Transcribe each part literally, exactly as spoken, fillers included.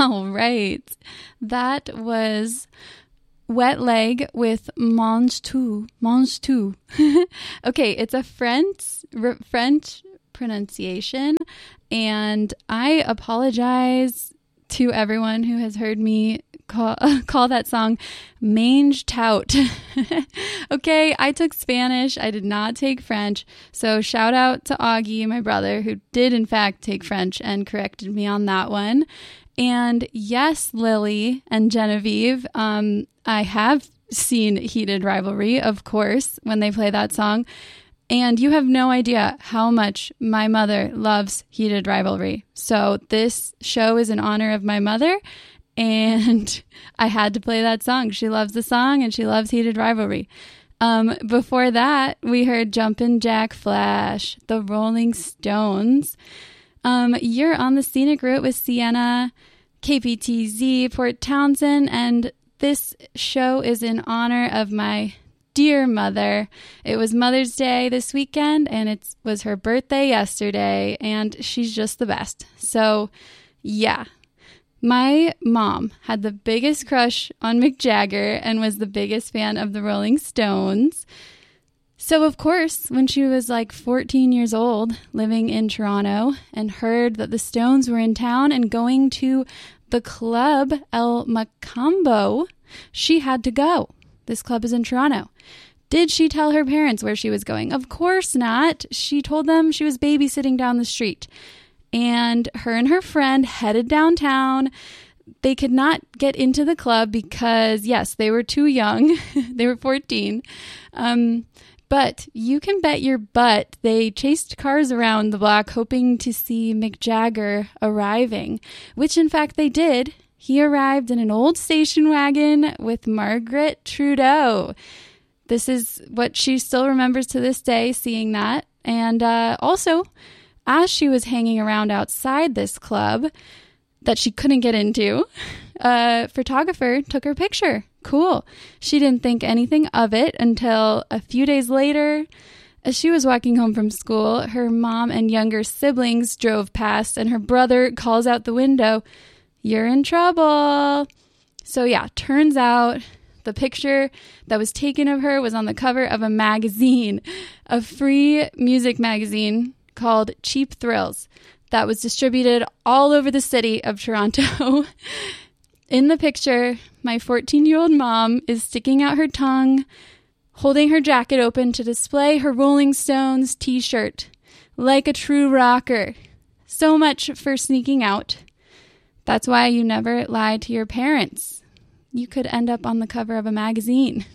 All right. That was Wet Leg with Mange Tout. Mange Tout. Okay, it's a French r- French pronunciation, and I apologize to everyone who has heard me call, call that song Mange Tout. Okay, I took Spanish. I did not take French. So shout out to Augie, my brother, who did in fact take French and corrected me on that one. And yes, Lily and Genevieve, um, I have seen Heated Rivalry, of course, when they play that song. And you have no idea how much my mother loves Heated Rivalry. So this show is in honor of my mother, and I had to play that song. She loves the song, and she loves Heated Rivalry. Um, before that, we heard Jumpin' Jack Flash, the Rolling Stones. Um, you're on the Scenic Route with Sienna, K P T Z, Port Townsend, and this show is in honor of my dear mother. It was Mother's Day this weekend, and it was her birthday yesterday, and she's just the best. So, yeah. My mom had the biggest crush on Mick Jagger and was the biggest fan of the Rolling Stones. So, of course, when she was like fourteen years old, living in Toronto, and heard that the Stones were in town and going to the club El Macambo, she had to go. This club is in Toronto. Did she tell her parents where she was going? Of course not. She told them she was babysitting down the street. And her and her friend headed downtown. They could not get into the club because, yes, they were too young. They were fourteen. Um, but you can bet your butt they chased cars around the block hoping to see Mick Jagger arriving, which in fact they did. He arrived in an old station wagon with Margaret Trudeau. This is what she still remembers to this day, seeing that. And uh, also, as she was hanging around outside this club that she couldn't get into, a photographer took her picture. Cool. She didn't think anything of it until a few days later. As she was walking home from school, her mom and younger siblings drove past, and her brother calls out the window, "You're in trouble." So yeah, turns out the picture that was taken of her was on the cover of a magazine, a free music magazine called Cheap Thrills, that was distributed all over the city of Toronto. In the picture, my fourteen-year-old mom is sticking out her tongue, holding her jacket open to display her Rolling Stones t-shirt, like a true rocker. So much for sneaking out. That's why you never lie to your parents. You could end up on the cover of a magazine.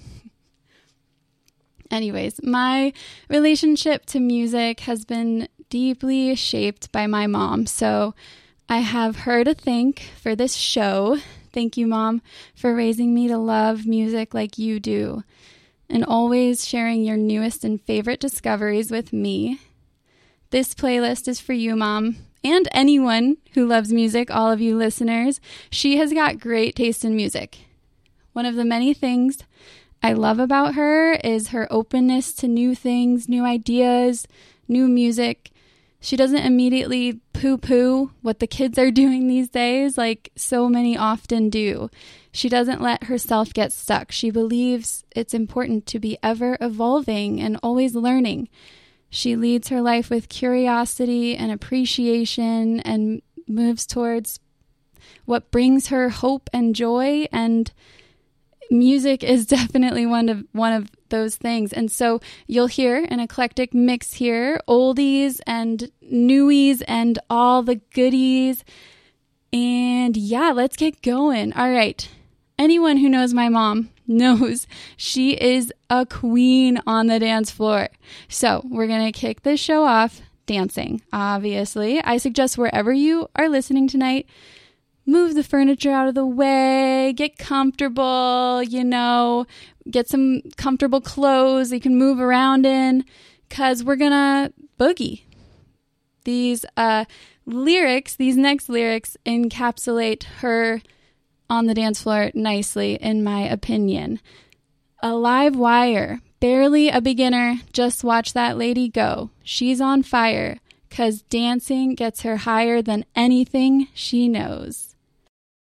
Anyways, my relationship to music has been deeply shaped by my mom, so I have her to thank for this show. Thank you, Mom, for raising me to love music like you do, and always sharing your newest and favorite discoveries with me. This playlist is for you, Mom, and anyone who loves music, all of you listeners. She has got great taste in music. One of the many things I love about her is her openness to new things, new ideas, new music. She doesn't immediately poo-poo what the kids are doing these days, like so many often do. She doesn't let herself get stuck. She believes it's important to be ever evolving and always learning. She leads her life with curiosity and appreciation and moves towards what brings her hope and joy, and music is definitely one of one of those things. And so you'll hear an eclectic mix here, oldies and newies and all the goodies. And yeah, let's get going. All right. Anyone who knows my mom knows she is a queen on the dance floor. So we're going to kick this show off dancing, obviously. I suggest wherever you are listening tonight, move the furniture out of the way, get comfortable, you know, get some comfortable clothes you can move around in, because we're going to boogie. These uh, lyrics, these next lyrics encapsulate her on the dance floor nicely, in my opinion. A live wire, barely a beginner, just watch that lady go. She's on fire, 'cause dancing gets her higher than anything she knows.